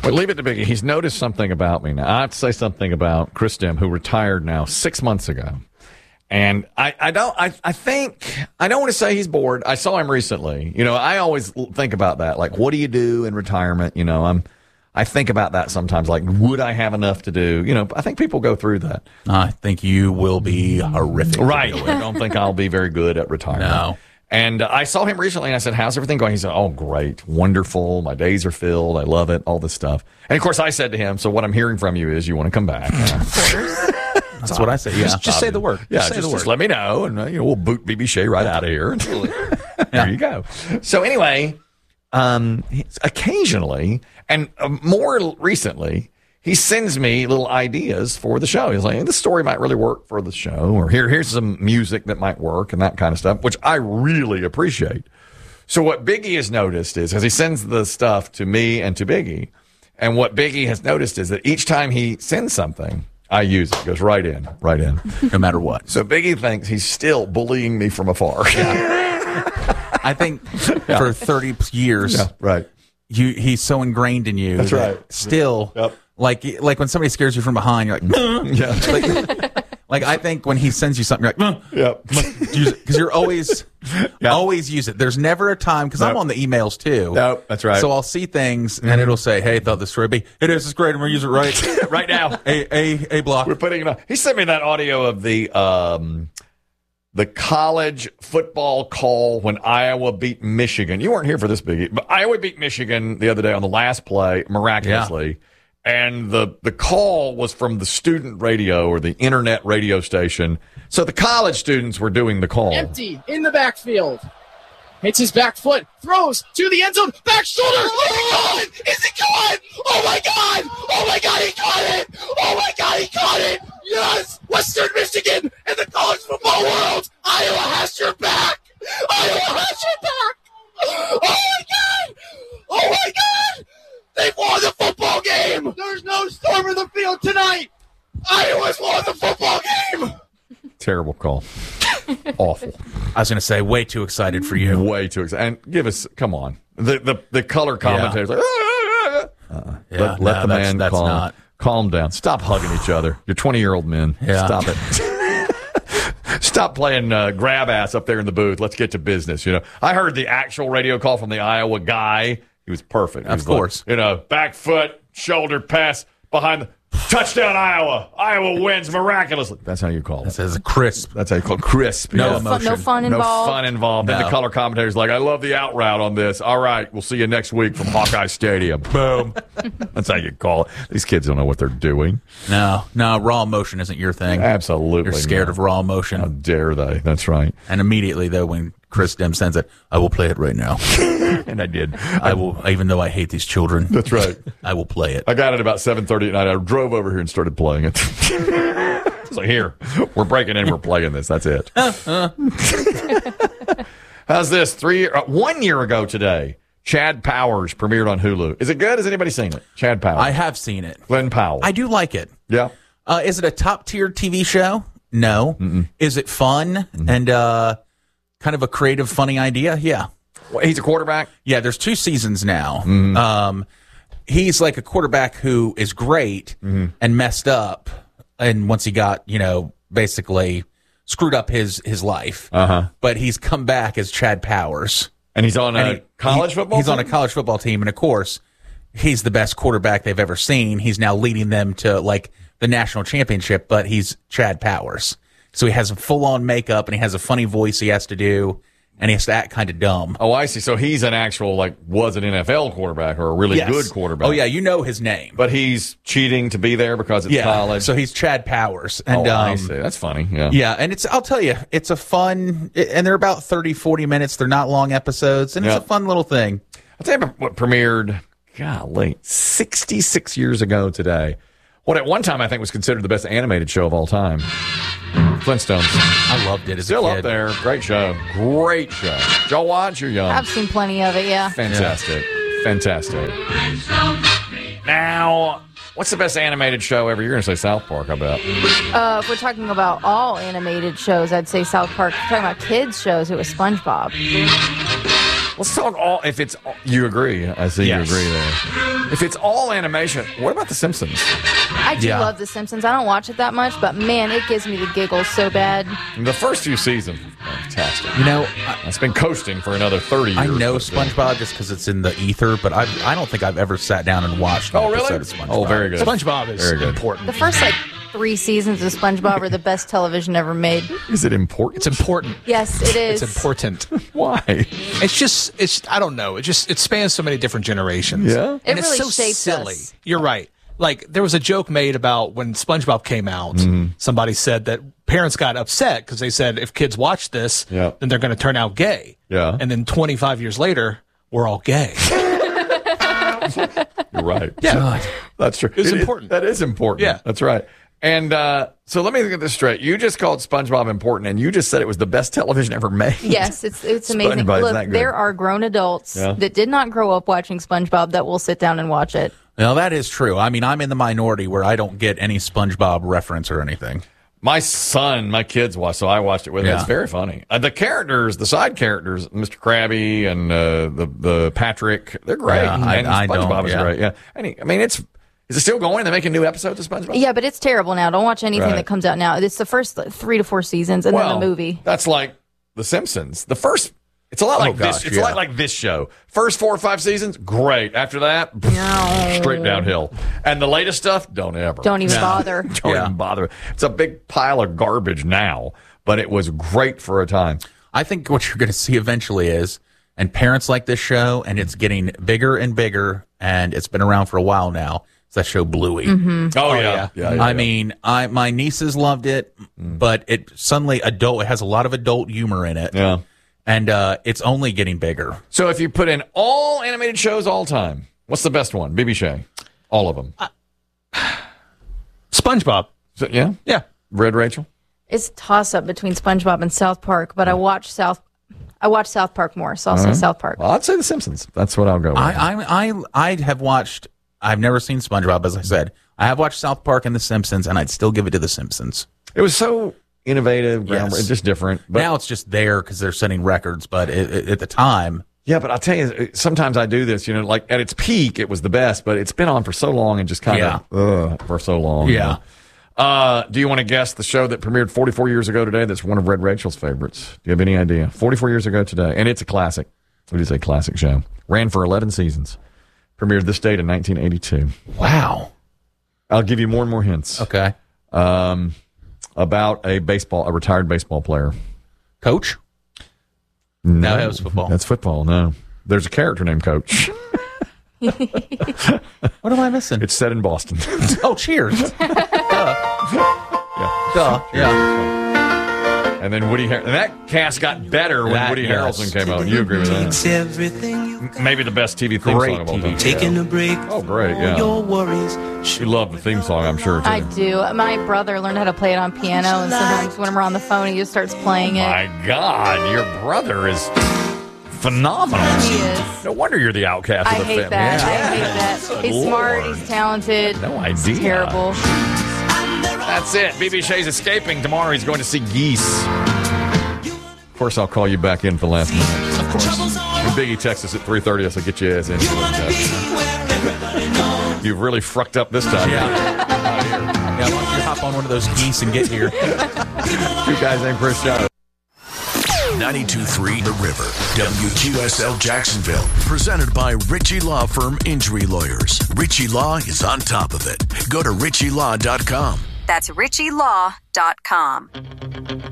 But leave it to Biggie. He's noticed something about me now. I have to say something about Chris Dim, who retired now 6 months ago. And I don't want to say he's bored. I saw him recently. You know, I always think about that. Like, what do you do in retirement? You know, I think about that sometimes. Like, would I have enough to do? You know, I think people go through that. I think you will be horrific. Right. I don't think I'll be very good at retirement. No. And I saw him recently, and I said, how's everything going? He said, oh, great, wonderful. My days are filled. I love it, all this stuff. And, of course, I said to him, so what I'm hearing from you is you want to come back. That's what I say. Yeah. Just say the word. Yeah, just let me know, and we'll boot BB Shea right out of here. There you go. So, anyway, occasionally, and more recently, he sends me little ideas for the show. He's like, this story might really work for the show, or here's some music that might work and that kind of stuff, which I really appreciate. So what Biggie has noticed is, as he sends the stuff to me and to Biggie, and what Biggie has noticed is that each time he sends something, I use it. It goes right in. No matter what. So Biggie thinks he's still bullying me from afar. Yeah. I think for 30 years, right. He's so ingrained in you. That's right. Still, like when somebody scares you from behind, you're like, like I think when he sends you something, you're like, because you're always use it. There's never a time, because I'm on the emails too. Nope, that's right. So I'll see things and it'll say, "Hey, thought this story would be. It is. It's great. I'm gonna use it right now. A block. We're putting it on." He sent me that audio of the college football call when Iowa beat Michigan. You weren't here for this, Biggie, but Iowa beat Michigan the other day on the last play, miraculously. Yeah. And the call was from the student radio or the internet radio station. So the college students were doing the call. Empty in the backfield. Hits his back foot. Throws to the end zone. Back shoulder. Oh! Is it gone? Oh, my God. Oh, my God. He caught it. Oh, my God. He caught it. Yes. Western Michigan and the college football world. Iowa has your back. Iowa has your back. Oh, my God. Oh, my God. They've won the football game. There's no storm in the field tonight. Iowa's won the football game. Terrible call. Awful. I was going to say, way too excited for you. Way too excited. And give us, come on. The color commentators like, let the man calm down. Stop hugging each other. You're 20-year-old men. Yeah. Stop it. Stop playing grab ass up there in the booth. Let's get to business. You know, I heard the actual radio call from the Iowa guy. He was perfect. Of course. Like, back foot, shoulder pass, behind the touchdown, Iowa. Iowa wins miraculously. That's how you call it. That says crisp. That's how you call it. Crisp. No emotion. No fun involved. No fun involved. No. And the color commentator's like, I love the out route on this. All right, we'll see you next week from Hawkeye Stadium. Boom. That's how you call it. These kids don't know what they're doing. No, raw emotion isn't your thing. Absolutely. You're scared of raw emotion. How dare they? That's right. And immediately, though, when Chris Dim sends it, I will play it right now. And I did. I will, even though I hate these children. That's right. I will play it. I got it about 7:30 at night. I drove over here and started playing it. So here, we're breaking in. We're playing this. That's it. How's this? 1 year ago today, Chad Powers premiered on Hulu. Is it good? Has anybody seen it? Chad Powers. I have seen it. Glenn Powell. I do like it. Yeah. Is it a top-tier TV show? No. Mm-mm. Is it fun and kind of a creative, funny idea? Yeah. Well, he's a quarterback? Yeah, there's 2 seasons now. Mm-hmm. He's like a quarterback who is great and messed up, and once he got, basically screwed up his life. But he's come back as Chad Powers. And he's on a college football team? He's on a college football team, and of course, he's the best quarterback they've ever seen. He's now leading them to, the national championship, but he's Chad Powers. So he has a full-on makeup, and he has a funny voice he has to do, and he has to act kind of dumb. Oh, I see. So he's an actual, was an NFL quarterback or a really good quarterback. Oh, yeah, you know his name. But he's cheating to be there because it's college. So he's Chad Powers. And, I see. That's funny. Yeah. Yeah, and I'll tell you, it's a fun, and they're about 30, 40 minutes. They're not long episodes, and it's a fun little thing. I'll tell you what premiered, 66 years ago today. What at one time I think was considered the best animated show of all time. Flintstones. I loved it as Still a kid. up there. Great show. Great show. Did y'all watch? You're young. I've seen plenty of it, yeah. Fantastic. Yeah. Fantastic. Now, what's the best animated show ever? You're going to say South Park, I bet. If we're talking about all animated shows, I'd say South Park. If we're talking about kids' shows, it was SpongeBob. Let's talk all. If it's you agree, I see Yes. you agree there. If it's all animation, what about The Simpsons? I do Yeah. love The Simpsons. I don't watch it that much, but man, it gives me the giggles so bad. The first few seasons, fantastic. You know, It's been coasting for another 30 years. I know but, SpongeBob just because it's in the ether, but I don't think I've ever sat down and watched an Oh, really? episode of SpongeBob. Oh, very good. SpongeBob is Very good. important. The first 3 seasons of SpongeBob are the best television ever made. Is it important? It's important. Yes, it is. It's important. Why? It's I don't know. It spans so many different generations. Yeah? It And it's really so shaped silly. us. You're right. Like there was a joke made about when SpongeBob came out. Somebody said that parents got upset because they said if kids watch this, Yeah. then they're going to turn out gay. Yeah. And then 25 years later, we're all gay. You're right. Yeah. That's true. It's important. That is important. Yeah. That's right. And so let me get this straight. You just called SpongeBob important, and you just said it was the best television ever made. Yes, it's amazing. SpongeBob is Look, that good. there are grown adults Yeah. that did not grow up watching SpongeBob that will sit down and watch it. Now, that is true. I mean, I'm in the minority where I don't get any SpongeBob reference or anything. My kids watched, so I watched it with them. Yeah. It's very funny. The side characters, Mr. Krabby and the Patrick, they're great. Yeah, and I SpongeBob don't, is yeah. great. Yeah, is it still going? They're making new episodes of SpongeBob. Yeah, but it's terrible now. Don't watch anything Right. that comes out now. It's the first 3 to 4 seasons and then the movie. That's like The Simpsons. The first, it's a lot like gosh, this. It's a lot like this show. First 4 or 5 seasons, great. After that, straight downhill. And the latest stuff, don't ever. Don't even bother. Don't Yeah. even bother. It's a big pile of garbage now, but it was great for a time. I think what you're going to see eventually is, and parents like this show, and it's getting bigger and bigger, and it's been around for a while now. It's that show Bluey. Oh, yeah. I mean, my nieces loved it, but it suddenly it has a lot of adult humor in it. Yeah. And it's only getting bigger. So if you put in all animated shows all time, what's the best one? BB Shea. All of them. SpongeBob. So, yeah? Yeah. Red Rachel? It's a toss up between SpongeBob and South Park, but I watch South Park more, so I'll say South Park. Well, I'd say The Simpsons. That's what I'll go with. I have watched. I've never seen SpongeBob, as I said. I have watched South Park and The Simpsons, and I'd still give it to The Simpsons. It was so innovative, Yes. it's just different. But Now it's just there because they're setting records, but at the time, yeah, but I'll tell you, sometimes I do this, like at its peak, it was the best, but it's been on for so long and just kind of, for so long. Yeah. Do you want to guess the show that premiered 44 years ago today that's one of Red Rachel's favorites? Do you have any idea? 44 years ago today. And it's a classic. It is a classic show. Ran for 11 seasons. Premiered this date in 1982. wow. I'll give you more and more hints. Okay. About a retired baseball player. Coach? No, that was football. That's football, no. There's a character named Coach. What am I missing? It's set in Boston. Oh, Cheers. Duh. Yeah. And then Woody Harrelson. And that cast got better when Woody Harrelson came out. You agree with that? Everything Maybe the best TV theme Great song of all TV time. taking a break. Oh, great, yeah. Your worries. You love the theme song, I'm sure, too. I do. My brother learned how to play it on piano, and sometimes when we're on the phone, he just starts playing it. My God, your brother is phenomenal. He is. No wonder you're the outcast I of the hate family. that. Yeah. I hate that. He's smart. Lord. He's talented. No It's idea. terrible. That's it. BB Shea's escaping. Tomorrow he's going to see Geese. Of course, I'll call you back in for the last minute. Of course. When Biggie texts us at 3:30, I'll get you ass in. You've really frucked up this time. Yeah. Yeah, why don't you hop on one of those geese and get here? Two guys named Chris Show. 92.3 The River, WQSL Jacksonville. Presented by Ritchie Law Firm Injury Lawyers. Ritchie Law is on top of it. Go to ritchielaw.com. That's ritchielaw.com.